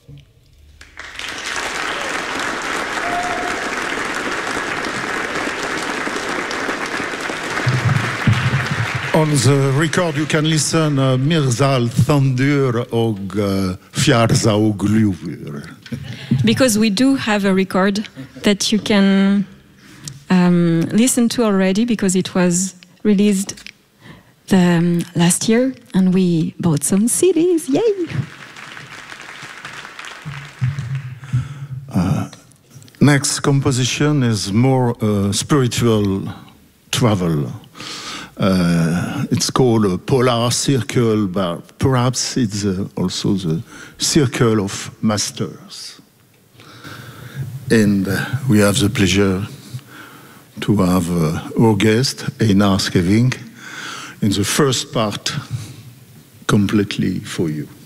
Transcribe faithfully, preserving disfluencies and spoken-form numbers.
On the record you can listen uh, Mirzal Thandur og uh, Fjarza og Gluvur. Because we do have a record that you can um, listen to already, because it was released the, um, last year, and we bought some C Ds, yay! Uh, next composition is more uh, spiritual travel. Uh, it's called a Polar Circle, but perhaps it's uh, also the Circle of Masters. And uh, we have the pleasure to have uh, our guest, Einar Skeving, in the first part, completely for you.